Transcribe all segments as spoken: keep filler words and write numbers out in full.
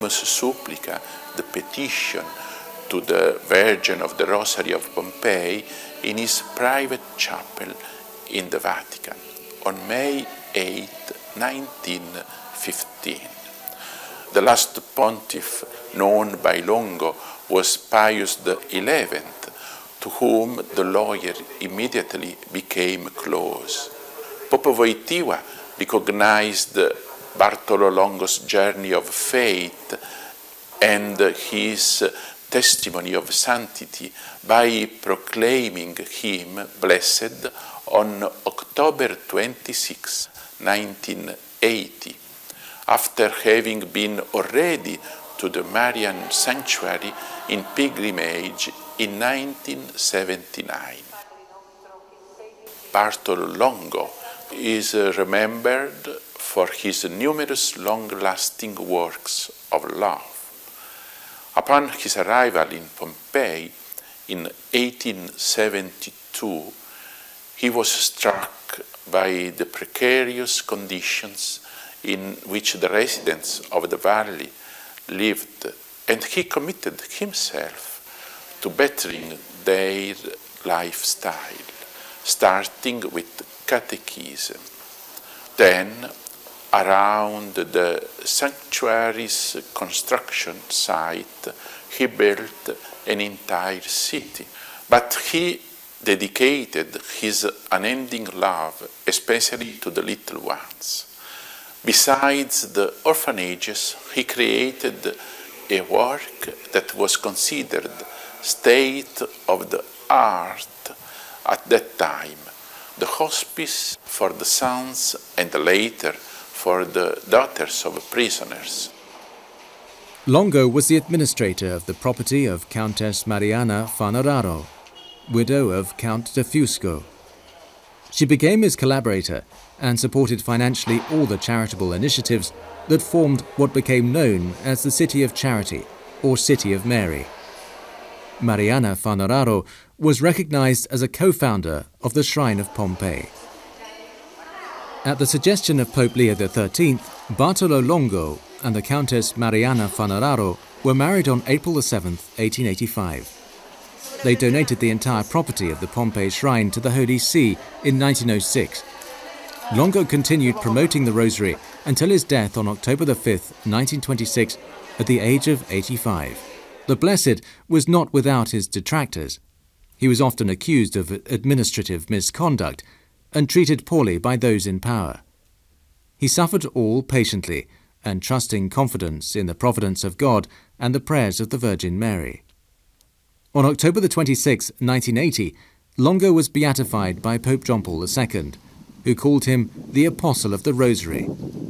supplica, the petition to the Virgin of the Rosary of Pompeii in his private chapel in the Vatican on May eighth, nineteen fifteen. The last pontiff known by Longo was Pius the eleventh, to whom the lawyer immediately became close. Pope Wojtyła recognized Bartolo Longo's journey of faith and his testimony of sanctity by proclaiming him blessed on October twenty-sixth, nineteen eighty, after having been already to the Marian sanctuary in pilgrimage in nineteen seventy-nine. Bartolo Longo is remembered for his numerous long-lasting works of love. Upon his arrival in Pompeii in eighteen seventy-two, he was struck by the precarious conditions in which the residents of the valley lived, and he committed himself to bettering their lifestyle, starting with catechism. Then, around the sanctuary's construction site, he built an entire city. But he dedicated his unending love especially to the little ones. Besides the orphanages, he created a work that was considered state of the art at that time, the hospice for the sons and later for the daughters of prisoners. Longo was the administrator of the property of Countess Mariana Fanararo, widow of Count de Fusco. She became his collaborator and supported financially all the charitable initiatives that formed what became known as the City of Charity, or City of Mary. Mariana Fanararo was recognized as a co-founder of the Shrine of Pompeii. At the suggestion of Pope Leo the thirteenth, Bartolo Longo and the Countess Mariana Fanararo were married on April the seventh, eighteen eighty-five. They donated the entire property of the Pompeii Shrine to the Holy See in nineteen oh six. Longo continued promoting the Rosary until his death on October the fifth, nineteen twenty-six, at the age of eighty-five. The Blessed was not without his detractors. He was often accused of administrative misconduct and treated poorly by those in power. He suffered all patiently and trusting confidence in the providence of God and the prayers of the Virgin Mary. On October the twenty-sixth, nineteen eighty, Longo was beatified by Pope John Paul the second, who called him the Apostle of the Rosary.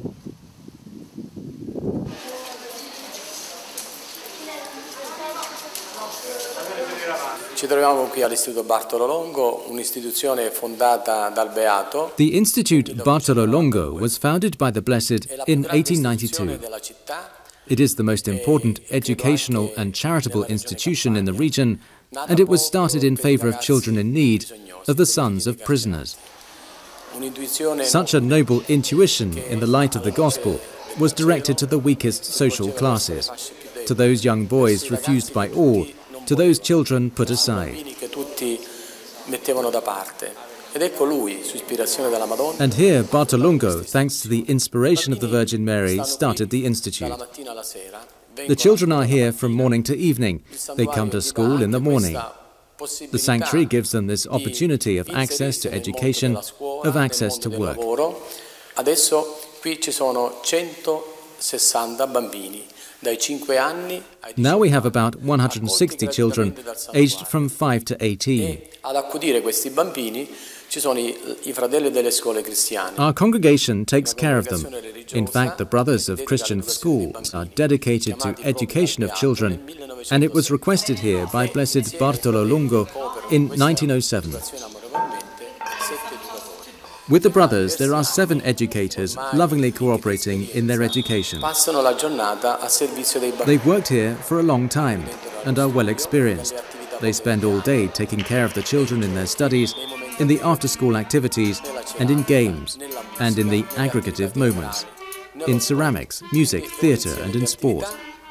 Ci troviamo qui all'Istituto Bartolo Longo, un'istituzione fondata dal Beato. The Institute Bartolo Longo was founded by the Blessed in eighteen ninety-two. It is the most important educational and charitable institution in the region, and it was started in favor of children in need, of the sons of prisoners. Such a noble intuition in the light of the Gospel was directed to the weakest social classes, to those young boys refused by all, to those children put aside. And here Bartolo Longo, thanks to the inspiration of the Virgin Mary, started the Institute. The children are here from morning to evening. They come to school in the morning. The sanctuary gives them this opportunity of access to education, of access to work. Adesso qui ci sono centosessanta bambini. Now we have about one hundred sixty children aged from five to eighteen. Our congregation takes care of them. In fact, the Brothers of Christian Schools are dedicated to education of children, and it was requested here by Blessed Bartolo Longo in nineteen oh seven. With the brothers, there are seven educators lovingly cooperating in their education. They've worked here for a long time and are well experienced. They spend all day taking care of the children in their studies, in the after-school activities, and in games, and in the aggregative moments, in ceramics, music, theatre, and in sport.